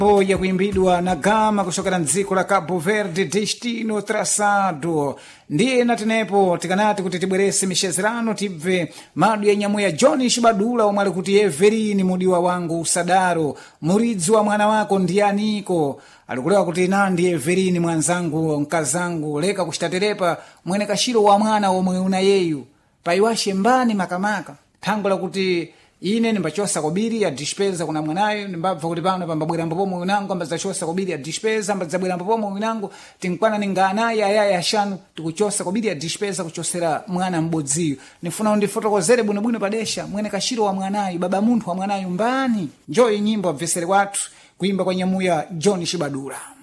ya kuimbidwa na gama kuchokera mdziko la Cabo Verde, Destino Traçado. Ndiye natenepo tikanati kuti tibwerese mishezerano tibve madu ya nyamu ya John Shibadula omwe ali kuti Everini mudiwa wangu usadaro muridzi wa mwana wako ndianiko alikulewa kuti nandi Everini mwanzangu mkazangu leka kushitaterepa mwene kashiro wa mwana omwe una yeyu paiwashe mbani makamaka thango la kuti ine nimbachosa kobiri ya dispeza kuna mwanayo nimbabva kuti pano pambabwera mpopomo winangu ambazachosa kobiri ya dispeza ambazabwera mpopomo winangu tinkwana ninganayi ayaya ashanu tikuchosa kobiri ya dispeza kuchosera mwana mbodziyo nifuna undifotokozere bwinobwino padesha mwene kashiro wa mwanayo baba munthu wa mwanayo mbani njoyi nyimbo abvesere watu kuimba kwa nyamuya John Shibadula.